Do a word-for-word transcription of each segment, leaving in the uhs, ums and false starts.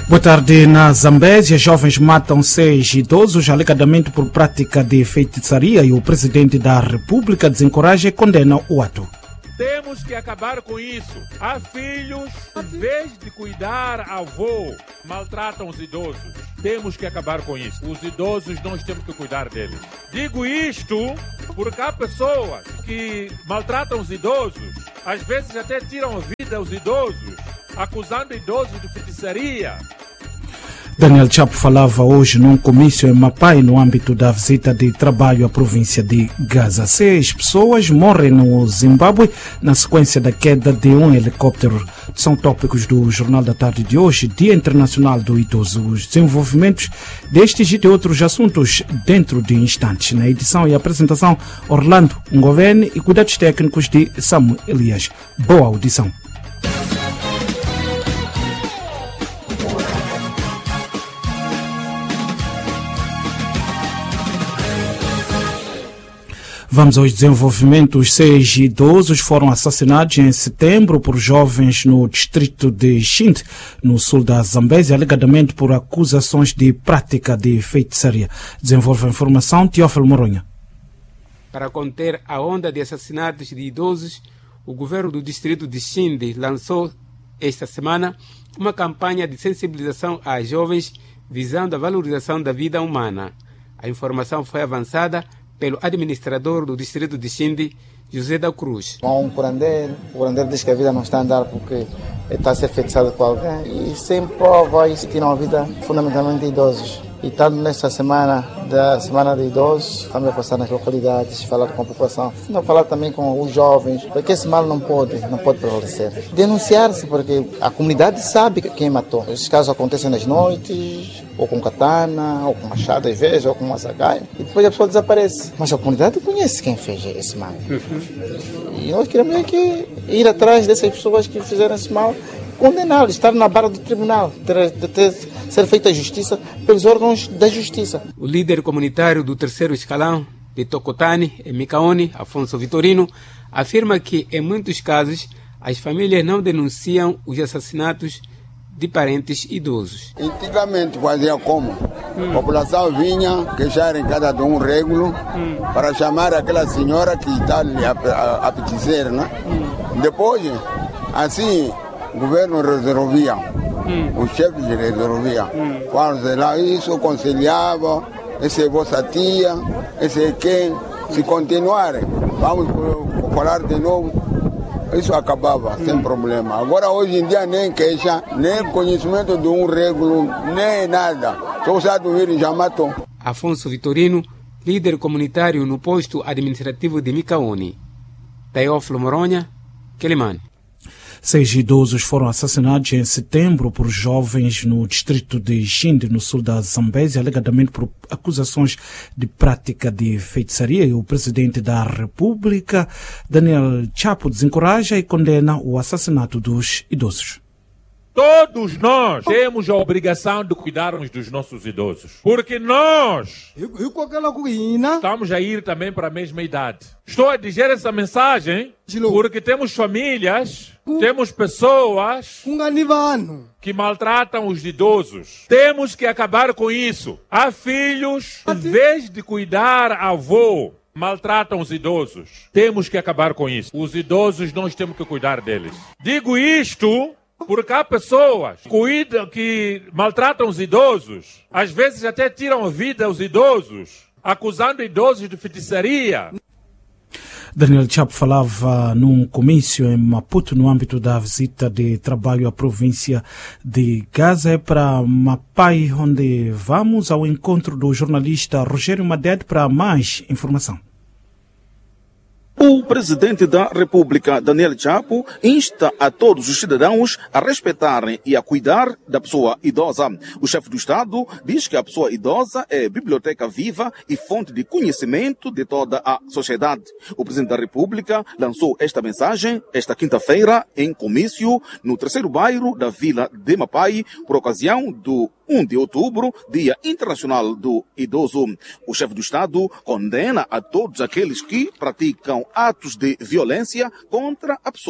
Boa tarde. Na Zambésia, jovens matam seis idosos alegadamente por prática de feitiçaria e o presidente da República desencoraja e condena o ato. Temos que acabar com isso. Há filhos, em vez de cuidar avô, maltratam os idosos. Temos que acabar com isso. Os idosos, nós temos que cuidar deles. Digo isto porque há pessoas que maltratam os idosos, às vezes até tiram a vida aos idosos, acusando idosos de feitiçaria. Daniel Chapo falava hoje num comício em Mapai no âmbito da visita de trabalho à província de Gaza. Seis pessoas morrem no Zimbábue na sequência da queda de um helicóptero. São tópicos do Jornal da Tarde de hoje, Dia Internacional do Idoso. Os desenvolvimentos destes e de outros assuntos dentro de instantes. Na edição e apresentação, Orlando Ngovene e cuidados técnicos de Samuel Elias. Boa audição. Vamos aos desenvolvimentos. Seis idosos foram assassinados em setembro por jovens no distrito de Xinde, no sul da Zambésia, alegadamente por acusações de prática de feitiçaria. Desenvolve a informação Teófilo Moronha. Para conter a onda de assassinatos de idosos, o governo do distrito de Xinde lançou esta semana uma campanha de sensibilização a jovens visando a valorização da vida humana. A informação foi avançada pelo administrador do distrito de Xinde, José da Cruz. Há um curandeiro, o curandeiro diz que a vida não está a andar porque está a ser feitiçado com alguém e sem prova e tiram a vida fundamentalmente de idosos. E estando nesta semana, da Semana de Idosos, estamos a passar nas localidades, falar com a população, não falar também com os jovens, porque esse mal não pode, não pode prevalecer. Denunciar-se, porque a comunidade sabe quem matou. Esses casos acontecem nas noites, ou com katana, ou com machado às vezes, ou com uma zagaia, e depois a pessoa desaparece. Mas a comunidade conhece quem fez esse mal. Uhum. E nós queremos é que ir atrás dessas pessoas que fizeram esse mal, condená-los, estar na barra do tribunal, ter, ter, ter, ser feita a justiça pelos órgãos da justiça. O líder comunitário do terceiro escalão de Tocotane, em Micaone, Afonso Vitorino, afirma que, em muitos casos, as famílias não denunciam os assassinatos de parentes idosos. Antigamente fazia como? Hum. A população vinha queixar em cada um régulo hum. para chamar aquela senhora que está ali a, a, a petizer, né? Hum. Depois, assim, o governo resolvia, hum. os chefes resolviam. Hum. Quando lá isso, aconselhava, esse é vossa tia, esse é quem. Se continuarem, vamos falar de novo. Isso acabava hum. sem problema. Agora, hoje em dia, nem queixa, nem conhecimento de um régulo, nem nada. Só sabe vir já matou. Afonso Vitorino, líder comunitário no posto administrativo de Micaone. Teófilo Moronha, Quelimane. Seis idosos foram assassinados em setembro por jovens no distrito de Xinde, no sul da Zambésia, alegadamente por acusações de prática de feitiçaria. E o presidente da República, Daniel Chapo, desencoraja e condena o assassinato dos idosos. Todos nós temos a obrigação de cuidarmos dos nossos idosos. Porque nós estamos a ir também para a mesma idade. Estou a dizer essa mensagem porque temos famílias, temos pessoas que maltratam os idosos. Temos que acabar com isso. Há filhos, em vez de cuidar avô, maltratam os idosos. Temos que acabar com isso. Os idosos, nós temos que cuidar deles. Digo isto porque há pessoas cuidam, que maltratam os idosos, às vezes até tiram a vida aos idosos, acusando idosos de feitiçaria. Daniel Chapo falava num comício em Maputo, no âmbito da visita de trabalho à província de Gaza. É para Mapai onde vamos ao encontro do jornalista Rogério Madede para mais informação. O presidente da República, Daniel Chapo, insta a todos os cidadãos a respeitarem e a cuidar da pessoa idosa. O chefe do Estado diz que a pessoa idosa é biblioteca viva e fonte de conhecimento de toda a sociedade. O presidente da República lançou esta mensagem esta quinta-feira em comício no terceiro bairro da Vila de Mapai, por ocasião do primeiro de outubro, Dia Internacional do Idoso. O chefe do Estado condena a todos aqueles que praticam atos de violência contra a pessoa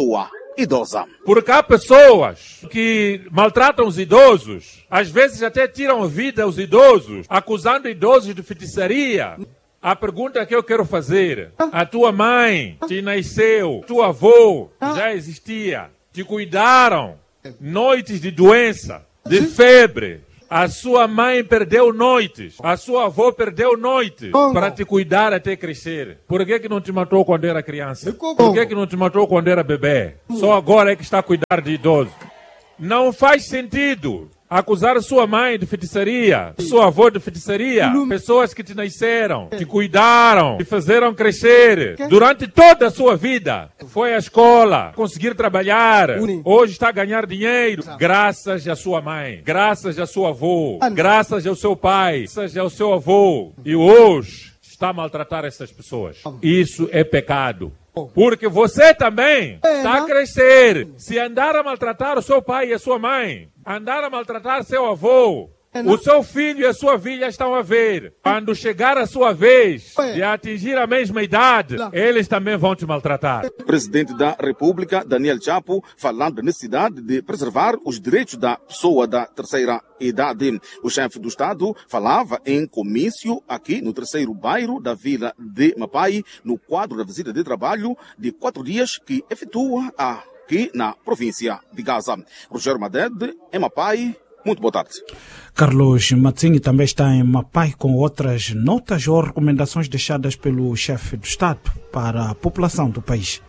idosa. Porque há pessoas que maltratam os idosos, às vezes até tiram a vida aos idosos, acusando idosos de feitiçaria. A pergunta que eu quero fazer: a tua mãe te nasceu, teu avô já existia, te cuidaram, noites de doença, de febre. A sua mãe perdeu noites, a sua avó perdeu noites para te cuidar até crescer. Por que que não te matou quando era criança? Por que que não te matou quando era bebê? Só agora é que está a cuidar de idoso. Não faz sentido acusar sua mãe de feitiçaria, sua avó de feitiçaria, pessoas que te nasceram, te cuidaram, te fizeram crescer durante toda a sua vida. Foi à escola, conseguir trabalhar, hoje está a ganhar dinheiro, graças à sua mãe, graças à sua avó, graças ao seu pai, graças ao seu avô. E hoje está a maltratar essas pessoas. Isso é pecado. Porque você também está a crescer. Se andar a maltratar o seu pai e a sua mãe, andar a maltratar seu avô, o seu filho e a sua filha estão a ver. Quando chegar a sua vez de atingir a mesma idade, eles também vão te maltratar. Presidente da República, Daniel Chapo, falando da necessidade de preservar os direitos da pessoa da terceira idade. O chefe do Estado falava em comício aqui no terceiro bairro da vila de Mapai, no quadro da visita de trabalho de quatro dias que efetua aqui na província de Gaza. Rogério Madede, em Mapai. Muito boa tarde. Carlos Matzinho também está em Mapai com outras notas ou recomendações deixadas pelo chefe do Estado para a população do país.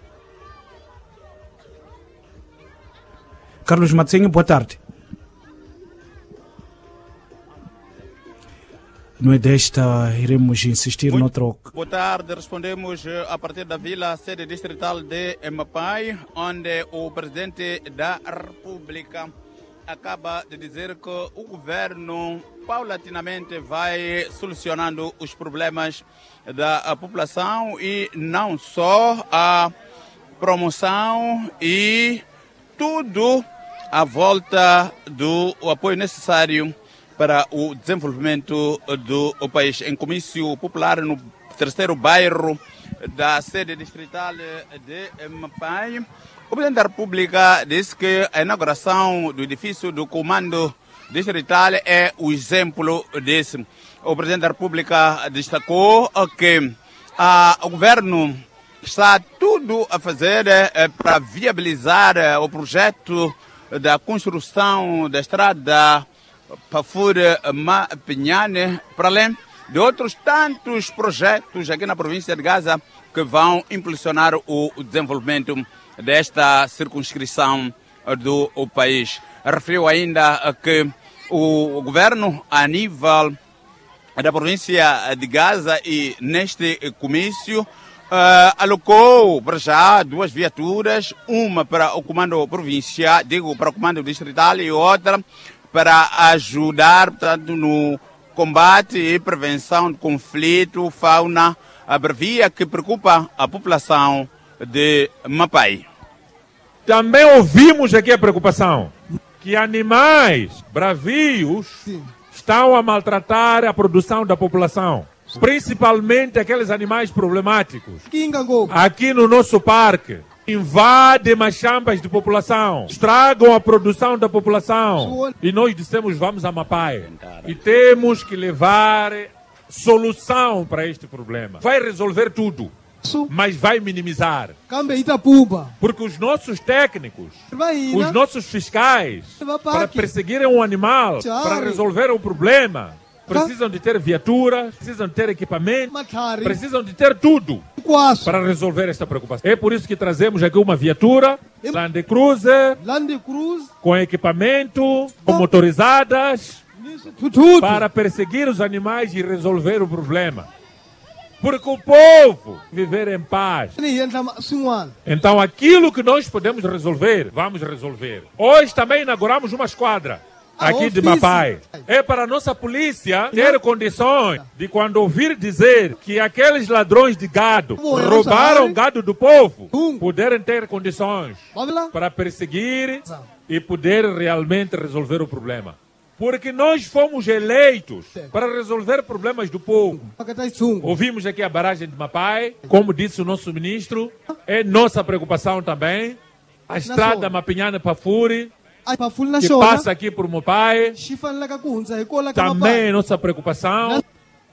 Carlos Matzinho, boa tarde. Não é desta, iremos insistir noutro... Boa tarde, respondemos a partir da vila sede distrital de Mapai, onde o presidente da República acaba de dizer que o governo paulatinamente vai solucionando os problemas da população e não só a promoção e tudo à volta do apoio necessário para o desenvolvimento do país. Em comício popular no terceiro bairro da sede distrital de Mapai, o presidente da República disse que a inauguração do edifício do Comando Distrital é o exemplo desse. O presidente da República destacou que a, o governo está tudo a fazer é, para viabilizar é, o projeto da construção da estrada Pafur-Mapinhane, para além de outros tantos projetos aqui na província de Gaza que vão impulsionar o desenvolvimento desta circunscrição do país. Referiu ainda que o governo, a nível da província de Gaza e neste comício, uh, alocou para já duas viaturas, uma para o comando provincial, digo, para o comando distrital e outra para ajudar, portanto, no combate e prevenção de conflito, fauna bravia que preocupa a população de Mapai. Também ouvimos aqui a preocupação que animais bravios Sim. estão a maltratar a produção da população, principalmente aqueles animais problemáticos. Aqui no nosso parque, invadem machambas de população, estragam a produção da população. E nós dissemos, vamos a Mapai. E temos que levar solução para este problema. Vai resolver tudo, mas vai minimizar. Porque os nossos técnicos, os nossos fiscais, para perseguirem um animal, para resolver o problema, precisam de ter viaturas, precisam de ter equipamento, precisam de ter tudo para resolver esta preocupação. É por isso que trazemos aqui uma viatura, Land Cruiser, com equipamento, com motorizadas, para perseguir os animais e resolver o problema. Porque o povo viver em paz. Então aquilo que nós podemos resolver, vamos resolver. Hoje também inauguramos uma esquadra aqui de Mapai. É para a nossa polícia ter condições de, quando ouvir dizer que aqueles ladrões de gado roubaram gado do povo, poderem ter condições para perseguir e poder realmente resolver o problema. Porque nós fomos eleitos para resolver problemas do povo. Ouvimos aqui a barragem de Mapai, como disse o nosso ministro, é nossa preocupação também. A estrada Mapinhana para Furi, que passa aqui por Mapai, também é nossa preocupação.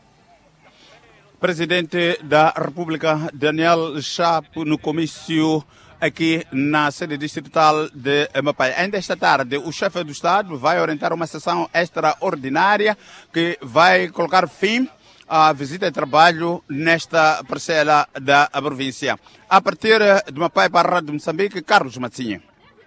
Presidente da República, Daniel Chapo, no comício aqui na sede distrital de Mapai. Ainda esta tarde, o chefe do Estado vai orientar uma sessão extraordinária que vai colocar fim à visita de trabalho nesta parcela da província. A partir de Mapai para a Rádio Moçambique, Carlos Matzinha.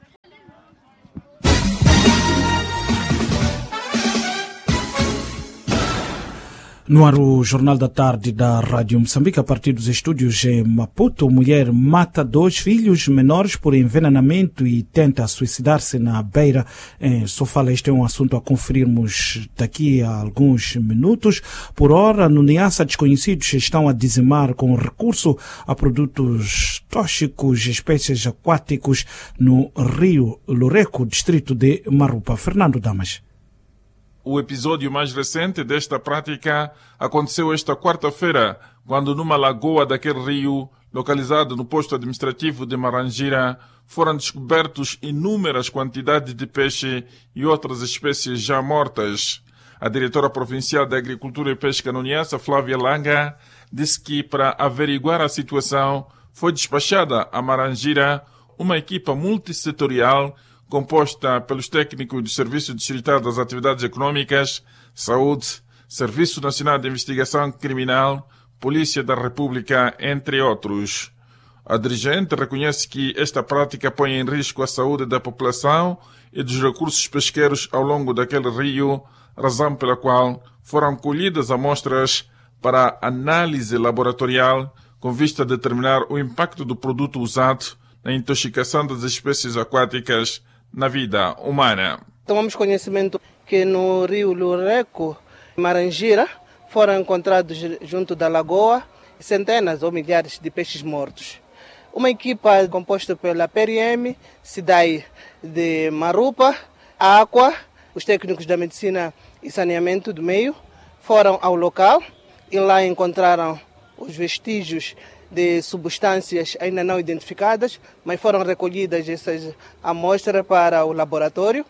No ar, o Jornal da Tarde da Rádio Moçambique, a partir dos estúdios em Maputo, mulher mata dois filhos menores por envenenamento e tenta suicidar-se na Beira, em Sofala. Este é um assunto a conferirmos daqui a alguns minutos. Por hora, no Niassa, desconhecidos estão a dizimar com recurso a produtos tóxicos, espécies aquáticos no Rio Loreco, distrito de Marupa. Fernando Damas. O episódio mais recente desta prática aconteceu esta quarta-feira, quando numa lagoa daquele rio, localizado no posto administrativo de Marangira, foram descobertos inúmeras quantidades de peixe e outras espécies já mortas. A diretora provincial de Agricultura e Pesca no Niassa, Flávia Langa, disse que para averiguar a situação foi despachada a Marangira uma equipa multissetorial composta pelos técnicos do Serviço Distrital das Atividades Econômicas, Saúde, Serviço Nacional de Investigação Criminal, Polícia da República, entre outros. A dirigente reconhece que esta prática põe em risco a saúde da população e dos recursos pesqueiros ao longo daquele rio, razão pela qual foram colhidas amostras para análise laboratorial com vista a determinar o impacto do produto usado na intoxicação das espécies aquáticas na vida humana. Tomamos conhecimento que no Rio Loreco, Marangira, foram encontrados junto da lagoa centenas ou milhares de peixes mortos. Uma equipa composta pela P R M, SIDAI de Marupa, a Aqua, os técnicos da Medicina e Saneamento do Meio, foram ao local e lá encontraram os vestígios de substâncias ainda não identificadas, mas foram recolhidas essas amostras para o laboratório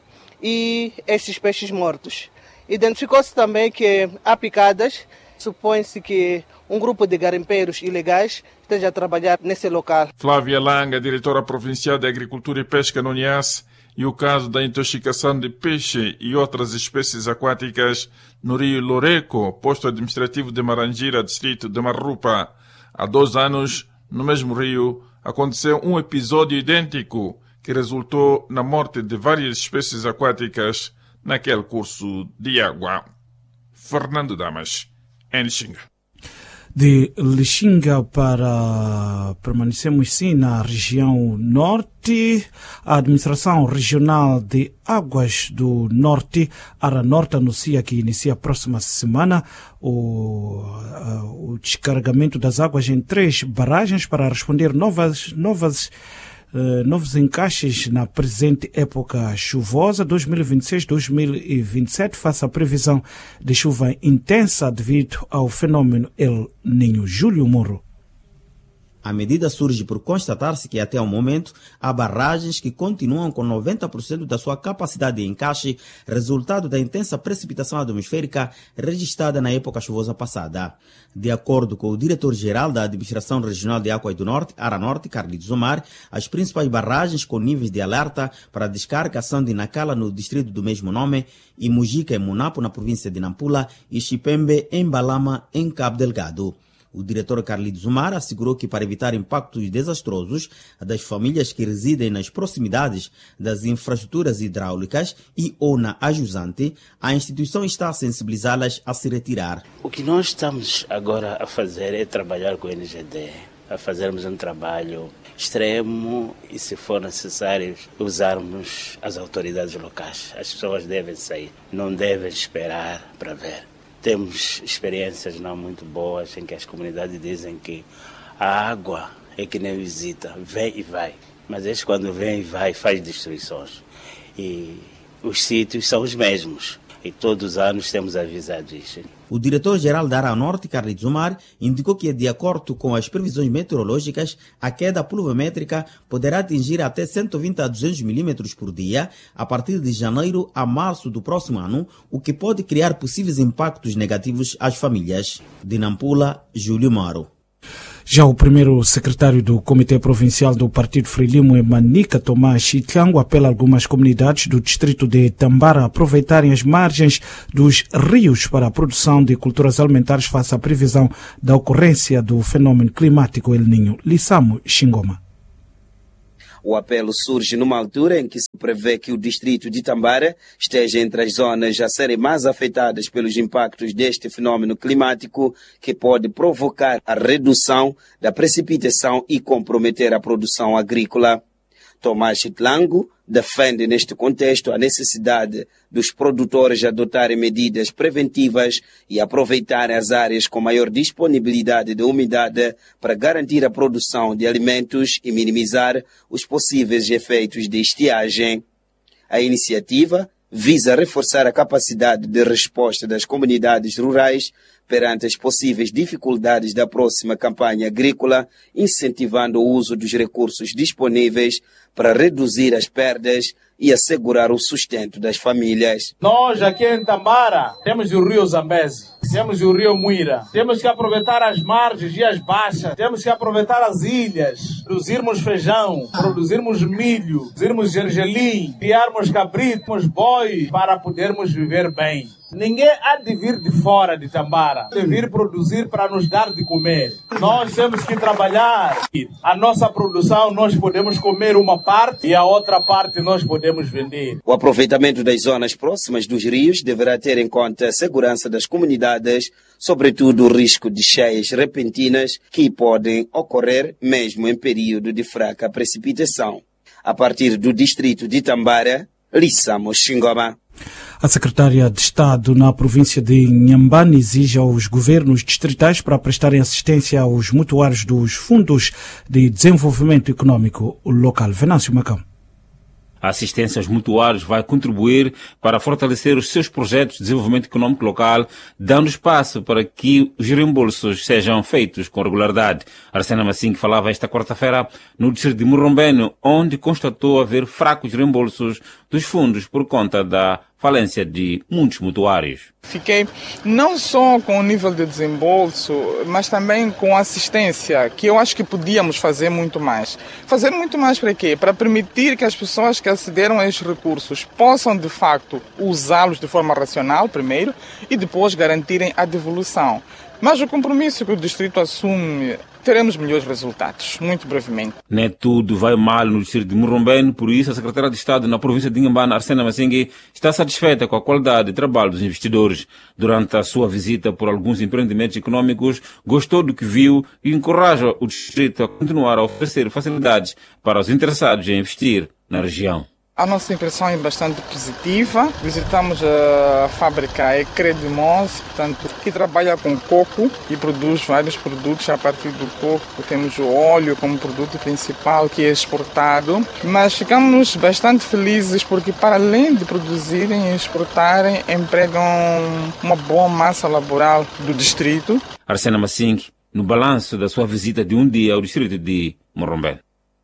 e estes peixes mortos. Identificou-se também que há picadas, supõe-se que um grupo de garimpeiros ilegais esteja a trabalhar nesse local. Flávia Langa, diretora provincial de Agricultura e Pesca no Niassa, e o caso da intoxicação de peixe e outras espécies aquáticas no Rio Loreco, posto administrativo de Marangira, distrito de Marupa. Há dois anos, no mesmo rio, aconteceu um episódio idêntico que resultou na morte de várias espécies aquáticas naquele curso de água. Fernando Damas, em Lixinga. De Lixinga para permanecemos sim na região norte, a Administração Regional de Águas do Norte, Ara Norte, anuncia que inicia a próxima semana o, o descarregamento das águas em três barragens para responder novas novas Uh, novos encaixes na presente época chuvosa dois mil e vinte e seis a dois mil e vinte e sete, face à previsão de chuva intensa devido ao fenômeno El Niño. Júlio Moro. A medida surge por constatar-se que até o momento há barragens que continuam com noventa por cento da sua capacidade de encaixe, resultado da intensa precipitação atmosférica registrada na época chuvosa passada. De acordo com o diretor-geral da Administração Regional de Águas do Norte, Ara Norte, Carlitos Omar, as principais barragens com níveis de alerta para a descarga são de Nacala, no distrito do mesmo nome, e Mujica, em Munapo, na província de Nampula, e Chipembe, em Balama, em Cabo Delgado. O diretor Carlitos Omar assegurou que, para evitar impactos desastrosos das famílias que residem nas proximidades das infraestruturas hidráulicas e ou na ajusante, a instituição está a sensibilizá-las a se retirar. O que nós estamos agora a fazer é trabalhar com o N G D, a fazermos um trabalho extremo e, se for necessário, usarmos as autoridades locais. As pessoas devem sair, não devem esperar para ver. Temos experiências não muito boas em que as comunidades dizem que a água é que nem visita, vem e vai. Mas este, quando vem e vai, faz destruições. E os sítios são os mesmos. E todos os anos temos avisado isso. O diretor-geral da Aranorte, Carlitos Omar, indicou que, de acordo com as previsões meteorológicas, a queda pluviométrica poderá atingir até cento e vinte a duzentos milímetros por dia a partir de janeiro a março do próximo ano, o que pode criar possíveis impactos negativos às famílias. De Nampula, Júlio Maro. Já o primeiro secretário do Comitê Provincial do Partido Frelimo, Emanica Tomás Chitlango, apela a algumas comunidades do distrito de Tambara a aproveitarem as margens dos rios para a produção de culturas alimentares face à previsão da ocorrência do fenômeno climático El Niño. Lissamo Xingoma. O apelo surge numa altura em que se prevê que o distrito de Tambara esteja entre as zonas a serem mais afetadas pelos impactos deste fenômeno climático que pode provocar a redução da precipitação e comprometer a produção agrícola. Tomás Chitlango defende neste contexto a necessidade dos produtores adotarem medidas preventivas e aproveitarem as áreas com maior disponibilidade de umidade para garantir a produção de alimentos e minimizar os possíveis efeitos de estiagem. A iniciativa visa reforçar a capacidade de resposta das comunidades rurais perante as possíveis dificuldades da próxima campanha agrícola, incentivando o uso dos recursos disponíveis para reduzir as perdas e assegurar o sustento das famílias. Nós aqui em Tambara temos o rio Zambeze, temos o rio Muira, temos que aproveitar as margens e as baixas, temos que aproveitar as ilhas, produzirmos feijão, produzirmos milho, produzirmos gergelim, criarmos cabritos, boi, para podermos viver bem. Ninguém há de vir de fora de Tambara, de vir produzir para nos dar de comer. Nós temos que trabalhar. A nossa produção nós podemos comer uma parte e a outra parte nós podemos vender. O aproveitamento das zonas próximas dos rios deverá ter em conta a segurança das comunidades, sobretudo o risco de cheias repentinas que podem ocorrer mesmo em período de fraca precipitação. A partir do distrito de Tambara, Lissamo Xingoma. A secretária de Estado na província de Inhambane exige aos governos distritais para prestarem assistência aos mutuários dos fundos de desenvolvimento econômico local. Venâncio Macão. A assistência aos mutuários vai contribuir para fortalecer os seus projetos de desenvolvimento econômico local, dando espaço para que os reembolsos sejam feitos com regularidade. Arsena Massingue falava esta quarta-feira no distrito de Murrombeno, onde constatou haver fracos reembolsos dos fundos por conta da falência de muitos mutuários. Fiquei não só com o nível de desembolso, mas também com assistência, que eu acho que podíamos fazer muito mais. Fazer muito mais para quê? Para permitir que as pessoas que acederam a estes recursos possam, de facto, usá-los de forma racional, primeiro, e depois garantirem a devolução. Mas o compromisso que o distrito assume, teremos melhores resultados, muito brevemente. Nem tudo vai mal no distrito de Murrombeno, por isso a secretária de Estado na província de Inhambane, Arsena Massingue, está satisfeita com a qualidade de trabalho dos investidores. Durante a sua visita por alguns empreendimentos econômicos, gostou do que viu e encoraja o distrito a continuar a oferecer facilidades para os interessados em investir na região. A nossa impressão é bastante positiva. Visitamos a fábrica Ecredimons, portanto, que trabalha com coco e produz vários produtos a partir do coco. Temos o óleo como produto principal que é exportado. Mas ficamos bastante felizes porque, para além de produzirem e exportarem, empregam uma boa massa laboral do distrito. Arsena Massingue, no balanço da sua visita de um dia ao distrito de Murrombeno.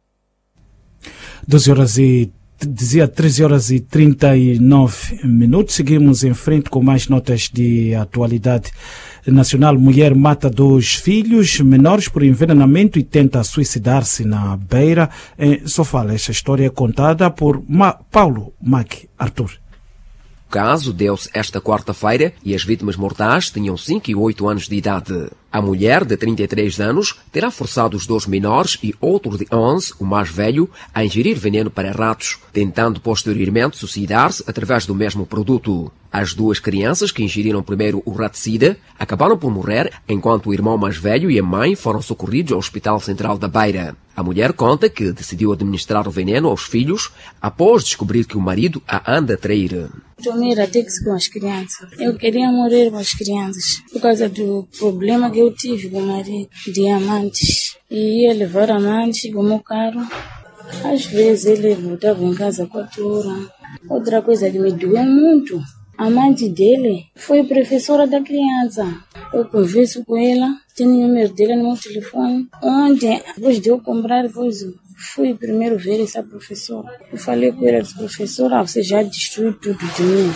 doze horas e Dizia treze horas e trinta e nove minutos. Seguimos em frente com mais notas de atualidade nacional. Mulher mata dois filhos menores por envenenamento e tenta suicidar-se na Beira. Em Sofala, esta história é contada por Ma Paulo Mac Arthur. O caso deu-se esta quarta-feira e as vítimas mortais tinham cinco e oito anos de idade. A mulher, de trinta e três anos, terá forçado os dois menores e outro de onze, o mais velho, a ingerir veneno para ratos, tentando posteriormente suicidar-se através do mesmo produto. As duas crianças que ingeriram primeiro o raticida acabaram por morrer, enquanto o irmão mais velho e a mãe foram socorridos ao Hospital Central da Beira. A mulher conta que decidiu administrar o veneno aos filhos após descobrir que o marido a anda a trair. Tomei Ratex com as crianças. Eu queria morrer com as crianças por causa do problema que eu tive com o marido, de amantes. E ia levar amantes com o meu carro. Às vezes ele voltava em casa quatro horas. Outra coisa que me doeu muito A mãe dele foi professora da criança. Eu converso com ela, tenho o número dela no meu telefone. Ontem, depois de eu comprar coisa, fui primeiro ver essa professora. Eu falei com ela, professora, você já destruiu tudo de mim.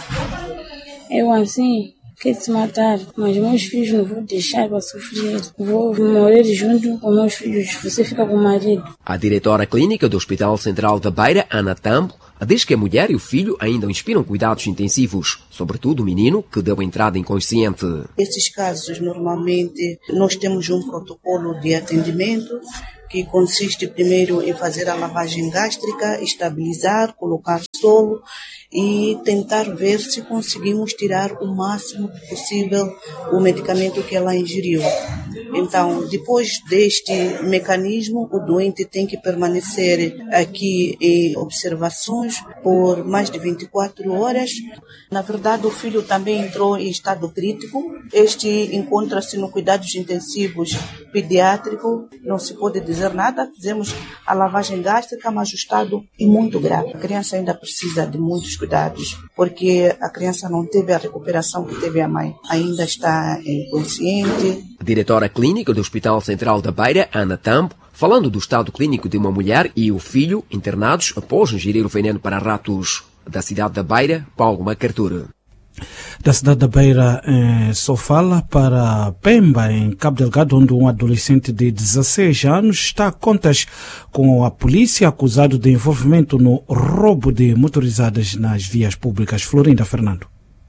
Eu assim, quer se matar, mas meus filhos não vou deixar para sofrer. Vou morrer junto com meus filhos, você fica com o marido. A diretora clínica do Hospital Central da Beira, Ana Tambo, diz que a mulher e o filho ainda inspiram cuidados intensivos, sobretudo o menino que deu entrada inconsciente. Esses casos, normalmente, nós temos um protocolo de atendimento que consiste primeiro em fazer a lavagem gástrica, estabilizar, colocar solo e tentar ver se conseguimos tirar o máximo possível o medicamento que ela ingeriu. Então, depois deste mecanismo, o doente tem que permanecer aqui em observações por mais de vinte e quatro horas. Na verdade, o filho também entrou em estado crítico. Este encontra-se no cuidados intensivos pediátrico. Não se pode dizer nada. Fizemos a lavagem gástrica, mas o estado é muito grave. A criança ainda precisa de muitos cuidados, porque a criança não teve a recuperação que teve a mãe. Ainda está inconsciente. A diretora clínica do Hospital Central da Beira, Ana Tambo, falando do estado clínico de uma mulher e o filho internados após ingerir o veneno para ratos. Da cidade da Beira, Paulo Macartur. Da cidade da Beira, eh, só fala para Pemba, em Cabo Delgado, onde um adolescente de dezesseis anos está a contas com a polícia acusado de envolvimento no roubo de motorizadas nas vias públicas. Florinda Fernando.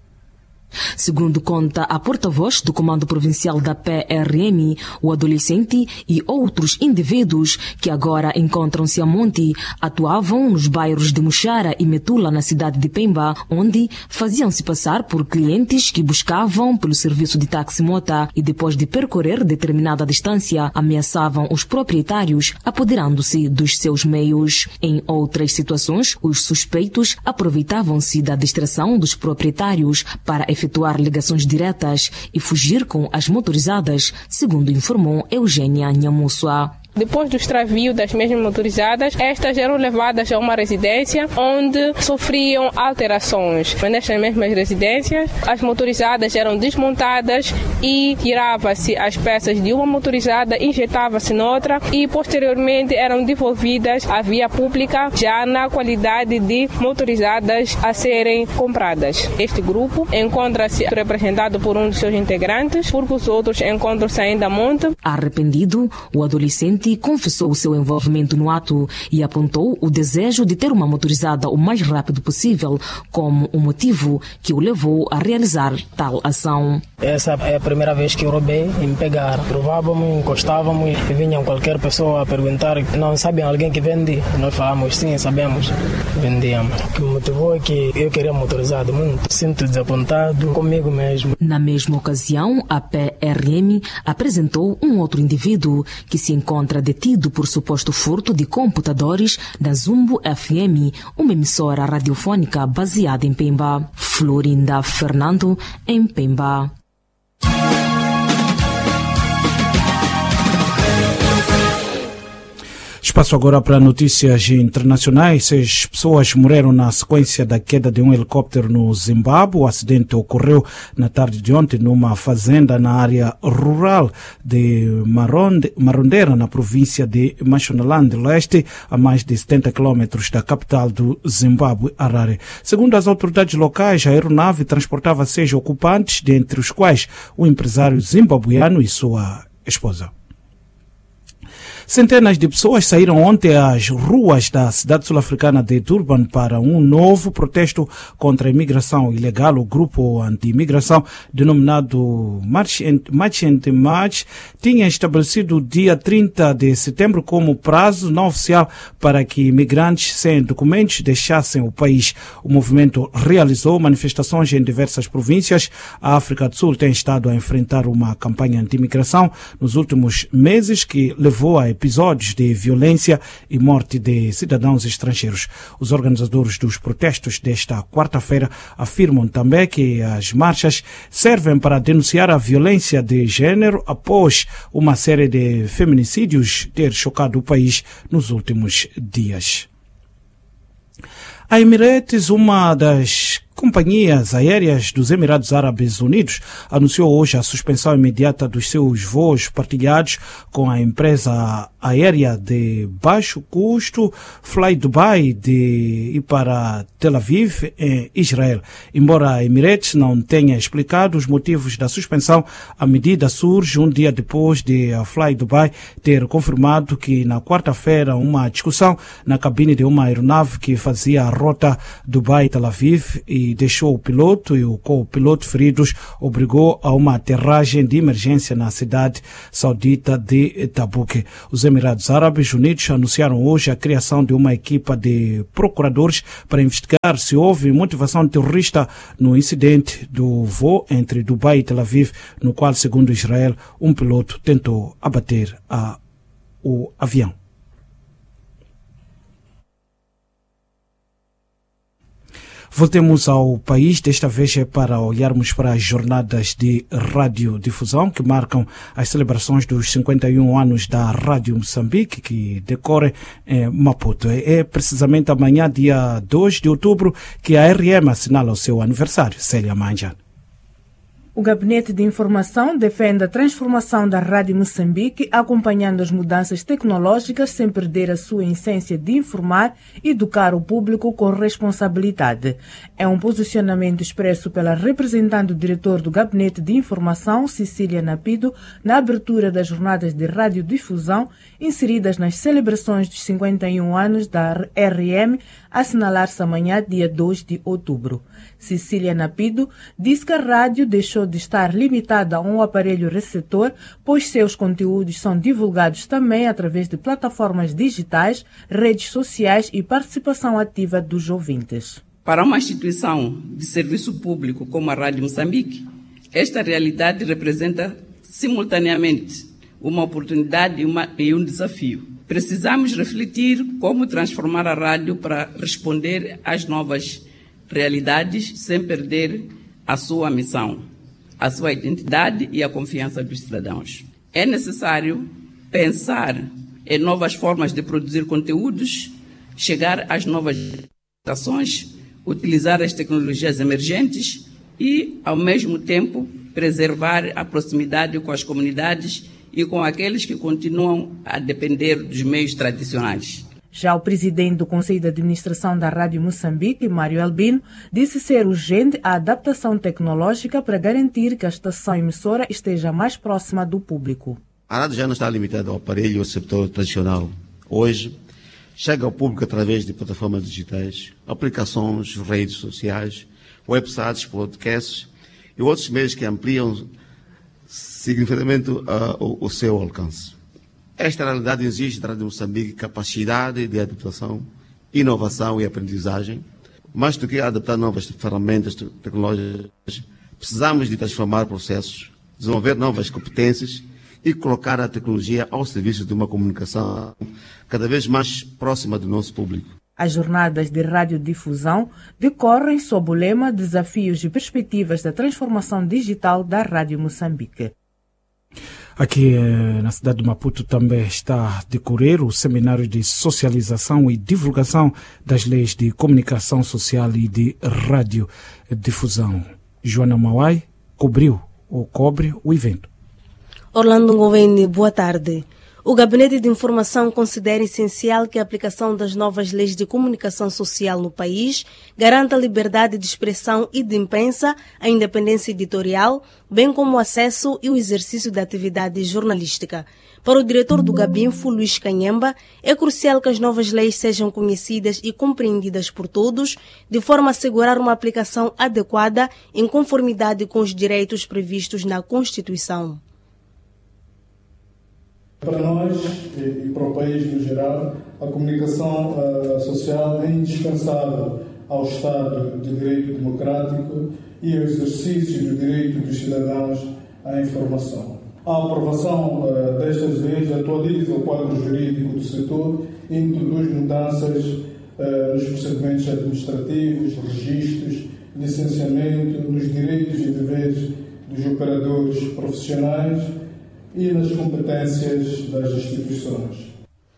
Segundo conta a porta-voz do Comando Provincial da P R M, o adolescente e outros indivíduos que agora encontram-se a monte atuavam nos bairros de Muxara e Metula, na cidade de Pemba, onde faziam-se passar por clientes que buscavam pelo serviço de táxi-mota e, depois de percorrer determinada distância, ameaçavam os proprietários, apoderando-se dos seus meios. Em outras situações, os suspeitos aproveitavam-se da distração dos proprietários para efetuar ligações diretas e fugir com as motorizadas, segundo informou Eugênia Nhamussua. Depois do extravio das mesmas motorizadas, estas eram levadas a uma residência onde sofriam alterações. Nestas mesmas residências, as motorizadas eram desmontadas e tirava-se as peças de uma motorizada, injetava-se noutra e posteriormente eram devolvidas à via pública já na qualidade de motorizadas a serem compradas. Este grupo encontra-se representado por um dos seus integrantes, porque os outros encontram-se ainda a monte. Arrependido, o adolescente confessou o seu envolvimento no ato e apontou o desejo de ter uma motorizada o mais rápido possível como o motivo que o levou a realizar tal ação. Essa é a primeira vez que eu roubei e me pegaram. Provávamos, encostávamos e vinha qualquer pessoa a perguntar: não sabem alguém que vende? Nós falamos: sim, sabemos. Vendíamos. O que me motivou é que eu queria motorizado muito. Sinto desapontado comigo mesmo. Na mesma ocasião, a P R M apresentou um outro indivíduo que se encontra detido por suposto furto de computadores da Zumbo F M, uma emissora radiofônica baseada em Pemba. Florinda Fernando, em Pemba. Espaço agora para notícias internacionais. Seis pessoas morreram na sequência da queda de um helicóptero no Zimbábue. O acidente ocorreu na tarde de ontem numa fazenda na área rural de Marondera, na província de Mashonaland Leste, a mais de setenta quilômetros da capital do Zimbábue, Harare. Segundo as autoridades locais, a aeronave transportava seis ocupantes, dentre os quais o empresário zimbabuiano e sua esposa. Centenas de pessoas saíram ontem às ruas da cidade sul-africana de Durban para um novo protesto contra a imigração ilegal. O grupo anti-imigração, denominado March and March, tinha estabelecido o dia trinta de setembro como prazo não oficial para que imigrantes sem documentos deixassem o país. O movimento realizou manifestações em diversas províncias. A África do Sul tem estado a enfrentar uma campanha anti-imigração nos últimos meses que levou a episódios de violência e morte de cidadãos estrangeiros. Os organizadores dos protestos desta quarta-feira afirmam também que as marchas servem para denunciar a violência de gênero após uma série de feminicídios ter chocado o país nos últimos dias. A Emirates, uma das companhias aéreas dos Emirados Árabes Unidos anunciou hoje a suspensão imediata dos seus voos partilhados com a empresa aérea de baixo custo Fly Dubai de e para Tel Aviv, em Israel. Embora a Emirates não tenha explicado os motivos da suspensão, a medida surge um dia depois de a Fly Dubai ter confirmado que na quarta-feira uma discussão na cabine de uma aeronave que fazia a rota Dubai-Tel Aviv e deixou o piloto e o co-piloto feridos obrigou a uma aterragem de emergência na cidade saudita de Tabuk. Os Emirados Árabes Unidos anunciaram hoje a criação de uma equipa de procuradores para investigar se houve motivação terrorista no incidente do voo entre Dubai e Tel Aviv, no qual, segundo Israel, um piloto tentou abater a, o avião. Voltemos ao país, desta vez é para olharmos para as jornadas de radiodifusão que marcam as celebrações dos cinquenta e um anos da Rádio Moçambique, que decorre em Maputo. É precisamente amanhã, dia dois de outubro, que a R M assinala o seu aniversário. Célia Manja. O Gabinete de Informação defende a transformação da Rádio Moçambique, acompanhando as mudanças tecnológicas sem perder a sua essência de informar e educar o público com responsabilidade. É um posicionamento expresso pela representante do diretor do Gabinete de Informação, Cecília Napido, na abertura das jornadas de radiodifusão inseridas nas celebrações dos cinquenta e um anos da R M, a assinalar-se amanhã, dia dois de outubro. Cecília Napido disse que a rádio deixou de estar limitada a um aparelho receptor, pois seus conteúdos são divulgados também através de plataformas digitais, redes sociais e participação ativa dos ouvintes. Para uma instituição de serviço público como a Rádio Moçambique, esta realidade representa simultaneamente uma oportunidade e, uma, e um desafio. Precisamos refletir como transformar a rádio para responder às novas realidades sem perder a sua missão, a sua identidade e a confiança dos cidadãos. É necessário pensar em novas formas de produzir conteúdos, chegar às novas gerações, utilizar as tecnologias emergentes e, ao mesmo tempo, preservar a proximidade com as comunidades e com aqueles que continuam a depender dos meios tradicionais. Já o presidente do Conselho de Administração da Rádio Moçambique, Mário Albino, disse ser urgente a adaptação tecnológica para garantir que a estação emissora esteja mais próxima do público. A rádio já não está limitada ao aparelho receptor tradicional. Hoje, chega ao público através de plataformas digitais, aplicações, redes sociais, websites, podcasts e outros meios que ampliam significativamente uh, o, o seu alcance. Esta realidade exige da Rádio Moçambique capacidade de adaptação, inovação e aprendizagem. Mais do que adaptar novas ferramentas tecnológicas, precisamos de transformar processos, desenvolver novas competências e colocar a tecnologia ao serviço de uma comunicação cada vez mais próxima do nosso público. As jornadas de radiodifusão decorrem sob o lema Desafios e Perspectivas da Transformação Digital da Rádio Moçambique. Aqui na cidade de Maputo também está a decorrer o seminário de socialização e divulgação das leis de comunicação social e de radiodifusão. Joana Mauai cobriu ou cobre o evento. Orlando Goweni, boa tarde. O Gabinete de Informação considera essencial que a aplicação das novas leis de comunicação social no país garanta a liberdade de expressão e de imprensa, a independência editorial, bem como o acesso e o exercício da atividade jornalística. Para o diretor do Gabinfo, Luís Canhemba, é crucial que as novas leis sejam conhecidas e compreendidas por todos, de forma a assegurar uma aplicação adequada em conformidade com os direitos previstos na Constituição. Para nós e para o país no geral, a comunicação uh, social é indispensável ao Estado de Direito Democrático e ao exercício do direito dos cidadãos à informação. A aprovação uh, destas leis atualiza o quadro jurídico do setor e introduz mudanças uh, nos procedimentos administrativos, registros, licenciamento, nos direitos e deveres dos operadores profissionais e nas competências das instituições.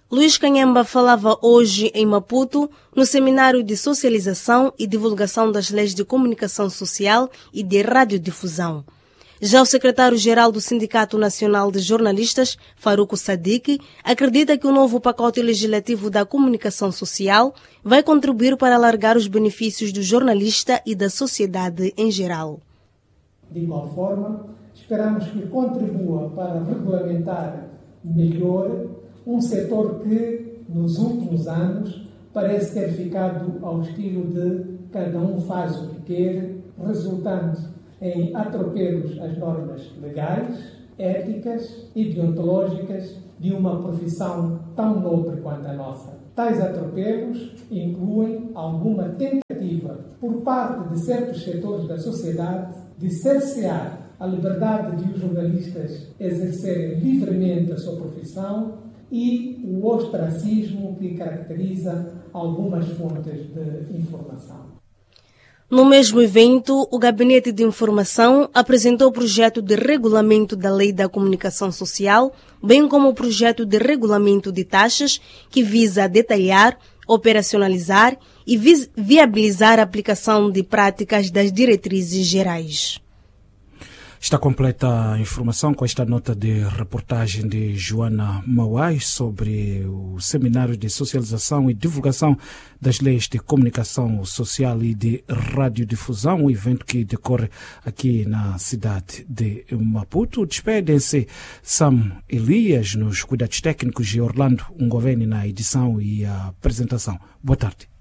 Luís Canhamba falava hoje em Maputo no Seminário de Socialização e Divulgação das Leis de Comunicação Social e de Radiodifusão. Já o secretário-geral do Sindicato Nacional de Jornalistas, Faruco Sadiq, acredita que o novo pacote legislativo da comunicação social vai contribuir para alargar os benefícios do jornalista e da sociedade em geral. De igual forma, esperamos que contribua para regulamentar melhor um setor que, nos últimos anos, parece ter ficado ao estilo de cada um faz o que quer, resultando em atropelos às normas legais, éticas e deontológicas de uma profissão tão nobre quanto a nossa. Tais atropelos incluem alguma tentativa por parte de certos setores da sociedade de cercear a liberdade de os jornalistas exercerem livremente a sua profissão e o ostracismo que caracteriza algumas fontes de informação. No mesmo evento, o Gabinete de Informação apresentou o projeto de regulamento da Lei da Comunicação Social, bem como o projeto de regulamento de taxas, que visa detalhar, operacionalizar e viabilizar a aplicação de práticas das diretrizes gerais. Está completa a informação com esta nota de reportagem de Joana Mauai sobre o Seminário de Socialização e Divulgação das Leis de Comunicação Social e de Radiodifusão, um evento que decorre aqui na cidade de Maputo. Despedem-se Sam Elias nos cuidados técnicos e Orlando Ungoveni na edição e a apresentação. Boa tarde.